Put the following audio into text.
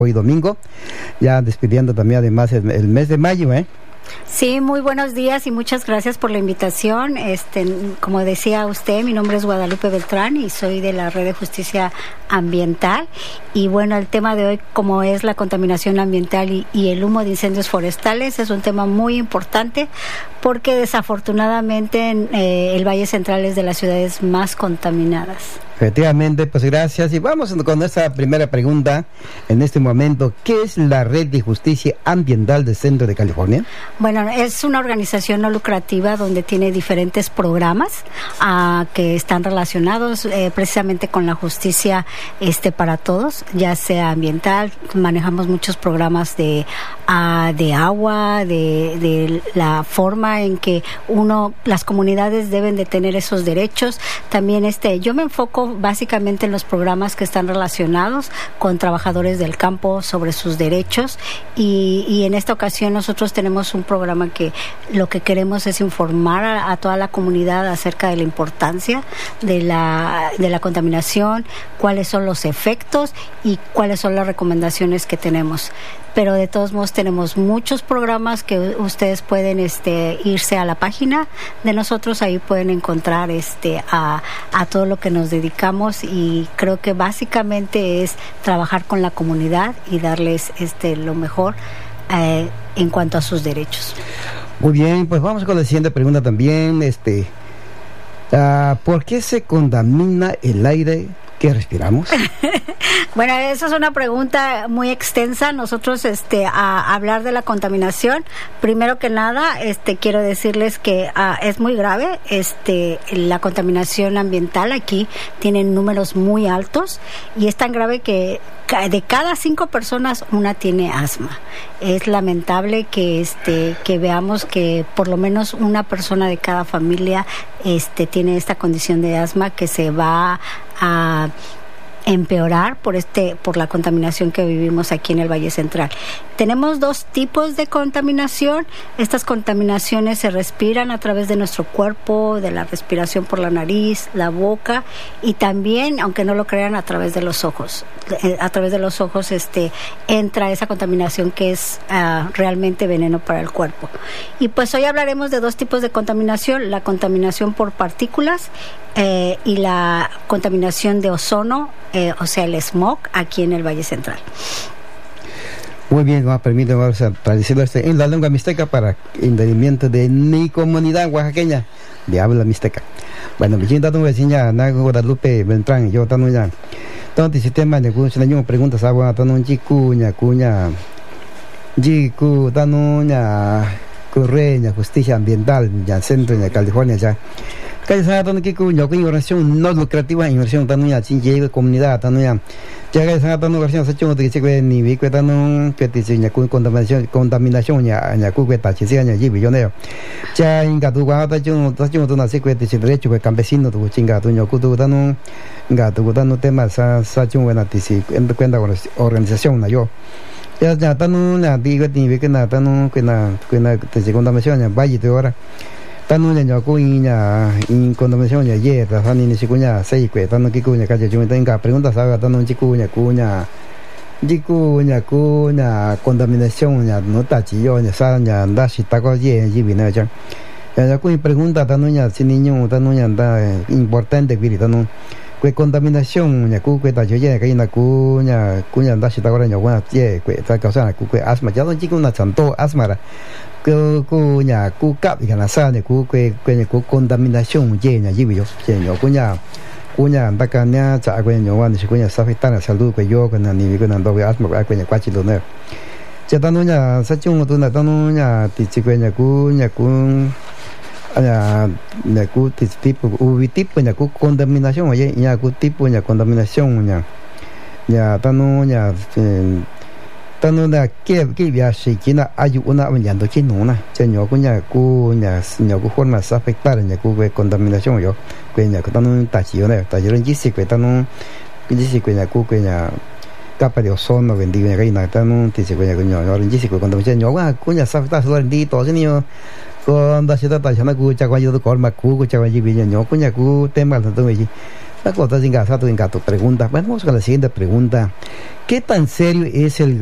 hoy domingo, ya despidiendo también además el mes de mayo, ¿eh? Sí, muy buenos días y muchas gracias por la invitación. Como decía usted, mi nombre es Guadalupe Beltrán y soy de la Red de Justicia Ambiental. Y bueno, el tema de hoy, como es la contaminación ambiental y el humo de incendios forestales, es un tema muy importante porque desafortunadamente el Valle Central es de las ciudades más contaminadas. Efectivamente, pues gracias. Y vamos con nuestra primera pregunta en este momento. ¿Qué es la Red de Justicia Ambiental del Centro de California? Bueno, es una organización no lucrativa donde tiene diferentes programas que están relacionados precisamente con la justicia para todos, ya sea ambiental. Manejamos muchos programas de agua, de la forma en que las comunidades deben de tener esos derechos. También yo me enfoco básicamente en los programas que están relacionados con trabajadores del campo sobre sus derechos y en esta ocasión nosotros tenemos un programa que lo que queremos es informar a toda la comunidad acerca de la importancia de la contaminación, cuáles son los efectos y cuáles son las recomendaciones que tenemos. Pero de todos modos tenemos muchos programas que ustedes pueden irse a la página de nosotros, ahí pueden encontrar a todo lo que nos dedicamos y creo que básicamente es trabajar con la comunidad y darles lo mejor en cuanto a sus derechos. Muy bien, pues vamos con la siguiente pregunta también. ¿Por qué se contamina el aire que respiramos? Bueno, esa es una pregunta muy extensa. Nosotros, a hablar de la contaminación, primero que nada, quiero decirles que es muy grave. La contaminación ambiental aquí tiene números muy altos y es tan grave que de cada 5 personas una tiene asma. Es lamentable que veamos que por lo menos una persona de cada familia tiene esta condición de asma que se va a empeorar por la contaminación que vivimos aquí en el Valle Central. Tenemos 2 tipos de contaminación. Estas contaminaciones se respiran a través de nuestro cuerpo, de la respiración por la nariz, la boca y también, aunque no lo crean, a través de los ojos. A través de los ojos entra esa contaminación que es realmente veneno para el cuerpo. Y pues hoy hablaremos de 2 tipos de contaminación: la contaminación por partículas y la contaminación de ozono, o sea, el smog aquí en el Valle Central. Muy bien, permíteme traducirlo en la lengua mixteca para entendimiento de mi comunidad oaxaqueña de habla mixteca. Bueno, mi gente no vecina, Nago Guadalupe Beltrán, yo tan ya. Entonces, el tema de curso, yo pregunto, ¿sabes? Tan un chicuña, jicu, tan una correña, justicia ambiental, ya centro de California, ya. Kaya sa aton kikuño ko inversión no lucrativa inversión tan ya sin llegue comunidad tan ya ya sa aton inversión sa chung de que ni vi que tan que te enseña con contaminación ya ku que ta chi ya ji billoneo ya inga tu wa ta chung tu na se que te derecho que campesino tu chinga tu ño ku tu tan ga tu tan tema sa chung na ti si en cuenta con la organización na yo ya tan na digo ni vi que na tan que na te contaminación ya valle de ahora tan ya yo cuña in contaminación ya yeta tan ni cuña sei que tan que cuña calle yo tenga preguntas sabe tan cuña contaminación ya no ta chi yo ya sa ya anda si ta ko ye ji vi na ya ya cuña pregunta tan ya si niño tan ya anda importante que tan que contaminación ya ku que ta yo ye que na cuña anda si ta ko ya bueno ye que ta causa que asma ya don chico una santo asma ku nhà ku cặp cái là sao này ku contaminación llena allí yo lleno ku nhà ta can nhà trả que nhỏ quan thì ku nhà sao phải tan là salud que yo con ni con ando que asma que nhà quachi lo ne cha ta no nhà sa chung tu na ta no nhà ti chi que nhà ku tipo nhà ku contaminación oye nhà ku tipo nhà contaminación nhà ta no nhà tanto da que viaje que na hay una añadiendo que no na señor cuña forma de afectar en la contaminación yo cuña que tanto tachio ne tachio en dice que tanto dice que cuña capa de ozono bendiga que na tanto dice cuña yo dice que contaminación yo cuña afecta todo el día todo señor con da ciudad tachana cuña cuña yo de colma cuña cuña yo cuña tema tanto La cosa sin gato, pregunta. Vamos con la siguiente pregunta. ¿Qué tan serio es el